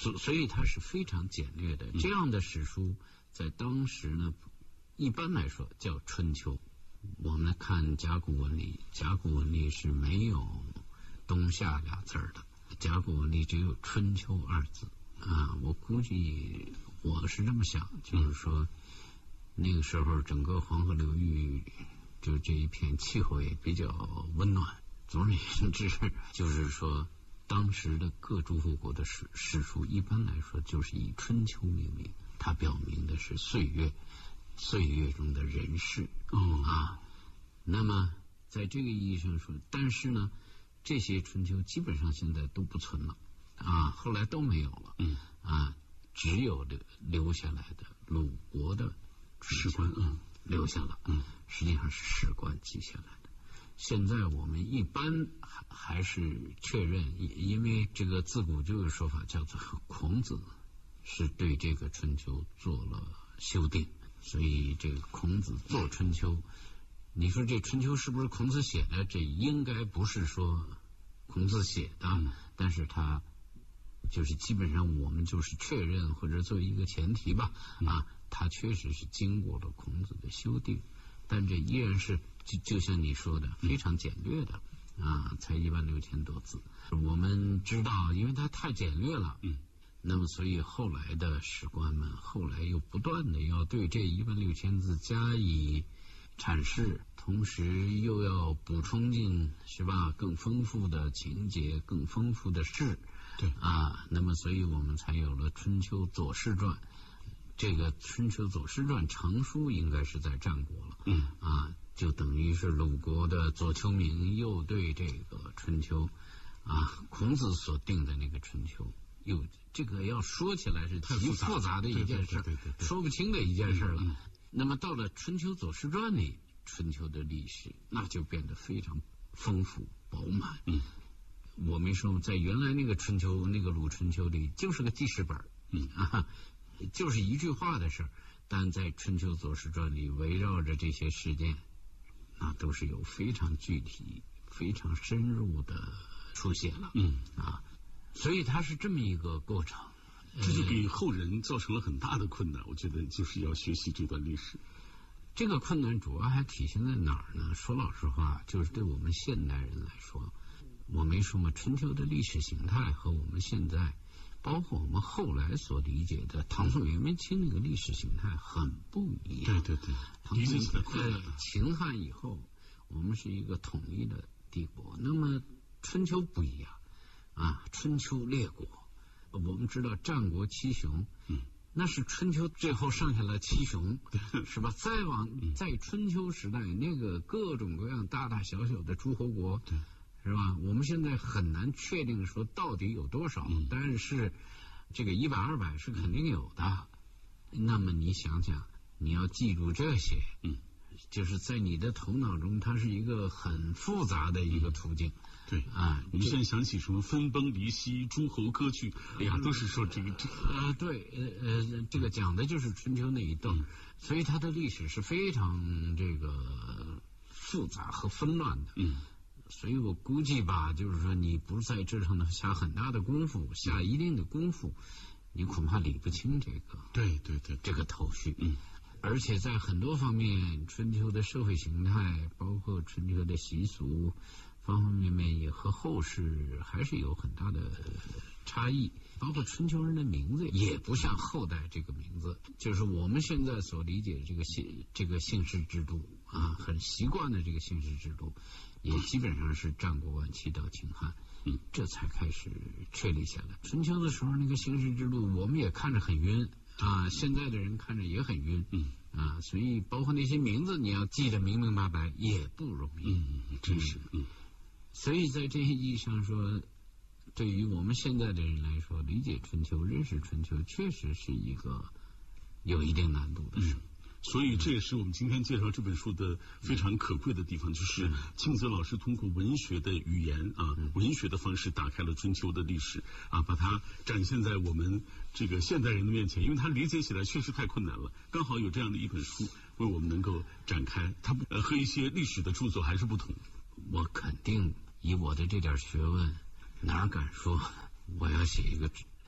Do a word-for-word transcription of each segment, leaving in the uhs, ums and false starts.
所所以它是非常简略的。这样的史书在当时呢，一般来说叫春秋。我们看甲骨文里，甲骨文里是没有冬夏俩字的，甲骨文里只有春秋二字啊。我估计我是这么想，就是说那个时候整个黄河流域就这一片气候也比较温暖。总而言之，就是说当时的各诸侯国的史史书一般来说就是以春秋命名，它表明的是岁月，岁月中的人事、嗯、啊。那么在这个意义上说，但是呢这些春秋基本上现在都不存了啊，后来都没有了，嗯啊，只有留留下来的鲁国的史官嗯留下了，嗯，实际上是史官记下来的。现在我们一般还还是确认，因为这个自古就有说法叫做孔子是对这个春秋做了修订，所以这个孔子做春秋，你说这春秋是不是孔子写的？这应该不是说孔子写的，嗯、但是他就是基本上我们就是确认或者作为一个前提吧，嗯、啊，他确实是经过了孔子的修订，但这依然是就就像你说的非常简略的、嗯、啊，才一万六千多字。我们知道，因为它太简略了，嗯，那么所以后来的史官们后来又不断的要对这一万六千字加以阐释，同时又要补充进是吧更丰富的情节，更丰富的事，对啊，那么所以我们才有了春秋左氏传。这个春秋左氏传成书应该是在战国了，嗯啊，就等于是鲁国的左丘明又对这个春秋啊孔子所定的那个春秋又这个要说起来是极复杂的一件事，说不清的一件事了。嗯、那么到了春秋左氏传里，春秋的历史那就变得非常丰富饱满。嗯，我没说在原来那个春秋那个鲁春秋里就是个记事本，嗯啊，就是一句话的事，但在春秋左氏传里围绕着这些事件，那都是有非常具体、非常深入的书写了。嗯啊。所以它是这么一个过程， 这就给后人造成了很大的困难。我觉得就是要学习这段历史， 这个困难主要还体现在哪儿呢？说老实话，就是对我们现代人来说，我没说嘛，春秋的历史形态和我们现在，包括我们后来所理解的唐宋元明清那个历史形态很不一样。 对对对， 理解起来困难。秦汉以后，我们是一个统一的帝国，那么春秋不一样。啊，春秋列国，我们知道战国七雄，嗯，那是春秋最后剩下了七雄，是吧？再往在春秋时代，那个各种各样大大小小的诸侯国，对，是吧？我们现在很难确定说到底有多少，嗯、但是这个一百二百是肯定有的。那么你想想，你要记住这些，嗯。就是在你的头脑中，它是一个很复杂的一个途径。嗯、 对啊，我们现在想起什么分崩离析、诸侯割据，哎呀，都是说这个这个。 呃，对，呃呃，这个讲的就是春秋那一段，嗯、所以它的历史是非常这个复杂和纷乱的。嗯，所以我估计吧，就是说你不在这上头下很大的功夫，下一定的功夫，你恐怕理不清这个。 对对对， 这个头绪。嗯。而且在很多方面，春秋的社会形态，包括春秋的习俗，方方面面也和后世还是有很大的差异。包括春秋人的名字也不像后代这个名字，就是我们现在所理解的这个姓这个姓氏制度啊，很习惯的这个姓氏制度，也基本上是战国晚期到秦汉，嗯，这才开始确立下来。春秋的时候那个姓氏制度，我们也看着很晕。啊，现在的人看着也很晕，嗯啊，所以包括那些名字，你要记得明明白白也不容易， 嗯，真是，嗯， 所以在这些意义上说，对于我们现在的人来说，理解春秋、认识春秋，确实是一个有一定难度的事。 嗯所以这也是我们今天介绍这本书的非常可贵的地方，就是庆泽老师通过文学的语言啊，文学的方式打开了春秋的历史啊，把它展现在我们这个现代人的面前，因为它理解起来确实太困难了，刚好有这样的一本书为我们能够展开，它呃和一些历史的著作还是不同。 我肯定以我的这点学问，哪敢说我要写一个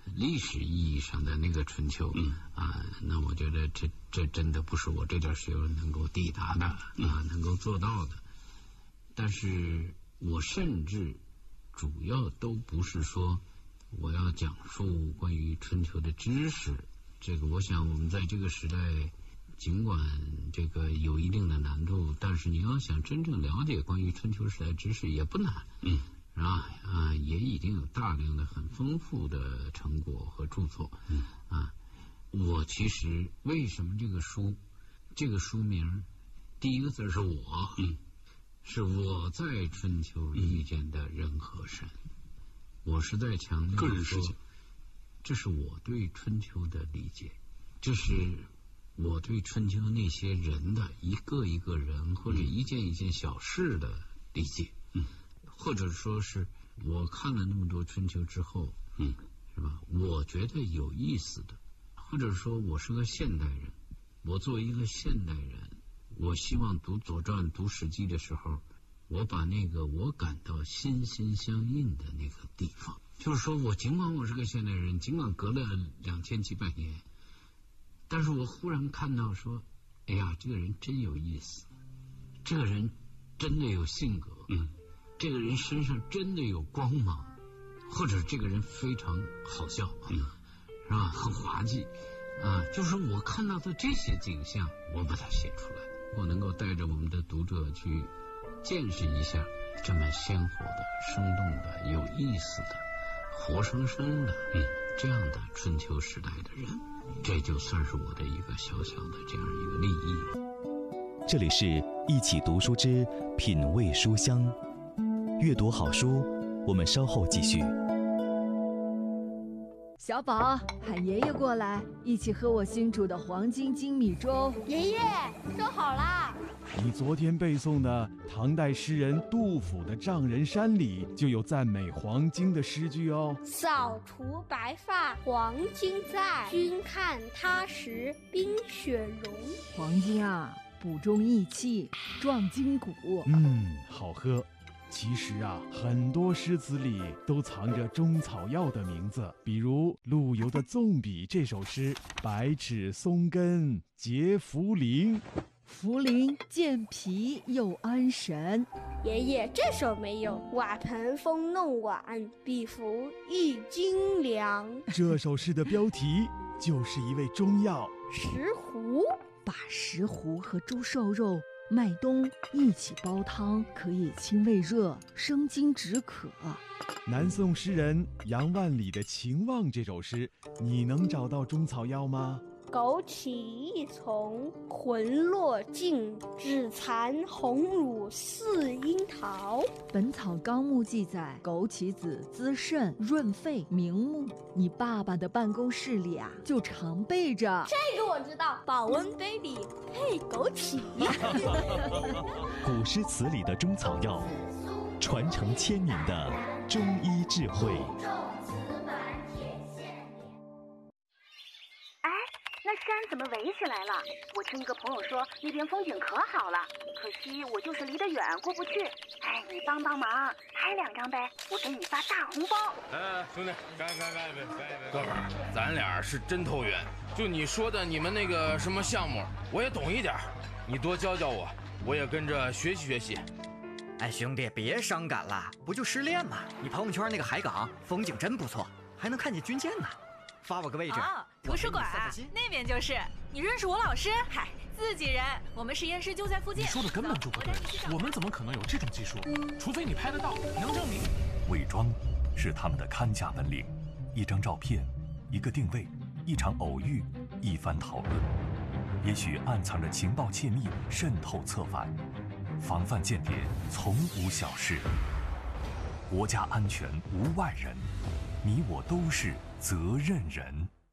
历史意义上的那个春秋， 嗯啊，那我觉得这这真的不是我这点学问能够抵达的啊，能够做到的。但是我甚至主要都不是说我要讲述关于春秋的知识，这个我想我们在这个时代，尽管这个有一定的难度，但是你要想真正了解关于春秋时代知识也不难， 嗯。 啊啊，也已经有大量的很丰富的成果和著作。 嗯啊，我其实为什么这个书，这个书名第一个字是我， 嗯， 是我在春秋遇见的人和神。嗯、我是在强调个人事情， 这是我对春秋的理解，这是我对春秋那些人的一个一个人或者一件一件小事的理解。 嗯。 或者说是我看了那么多春秋之后， 嗯， 是吧？我觉得有意思的，或者说我是个现代人，我作为一个现代人，我希望读《左传》、读《史记》的时候，我把那个我感到心心相印的那个地方，就是说我尽管我是个现代人，尽管隔了两千几百年，但是我忽然看到说，哎呀，这个人真有意思，这个人真的有性格， 嗯。 这个人身上真的有光芒，或者这个人非常好笑， 嗯， 是吧？很滑稽啊，就是我看到的这些景象，我把它写出来，我能够带着我们的读者去见识一下这么鲜活的、生动的、有意思的、活生生的， 嗯， 这样的春秋时代的人，这就算是我的一个小小的这样一个利益了。 这里是一起读书之品味书香。阅读好书，我们稍后继续。 小宝，喊爷爷过来，一起喝我新煮的黄金精米粥。 爷爷，粥好啦！ 你昨天背诵的唐代诗人杜甫的《丈人山》里就有赞美黄金的诗句哦。 扫除白发黄金在，君看他时冰雪融。 黄金啊，补中益气，壮筋骨。 嗯，好喝。其实啊，很多诗词里都藏着中草药的名字，比如陆游的《纵笔》这首诗，百尺松根结茯苓， 茯苓健脾又安神。 爷爷，这首没有，瓦盆风弄碗，比服一斤粮。 这首诗的标题就是一味中药石斛， 把石斛和猪瘦肉、麦冬一起煲汤，可以清胃热、生津止渴。 南宋诗人杨万里的《情望》这首诗，你能找到中草药吗？ 枸杞一丛，魂落尽，只残红乳似樱桃。 《本草纲目》记载，枸杞子滋肾润肺明目。你爸爸的办公室里啊，就常备着。 这个我知道，保温杯里配枸杞。 古诗词里的中草药，传承千年的中医智慧。 那山怎么围起来了？我听一个朋友说那边风景可好了，可惜我就是离得远过不去。哎，你帮帮忙，拍两张呗，我给你发大红包。 哎，兄弟，干干干一杯，干一杯！哥们儿，咱俩是真投缘。就你说的你们那个什么项目，我也懂一点，你多教教我，我也跟着学习学习。 哎，兄弟，别伤感了，不就失恋吗？你朋友圈那个海港风景真不错，还能看见军舰呢。发我个位置。 哦，图书馆那边就是。你认识我老师？嗨，自己人，我们实验室就在附近。 你说的根本就不对，我们怎么可能有这种技术？除非你拍得到，能证明。 伪装是他们的看家本领，一张照片，一个定位，一场偶遇，一番讨论，也许暗藏着情报窃密，渗透策反。防范间谍从无小事，国家安全无外人，你我都是责任人。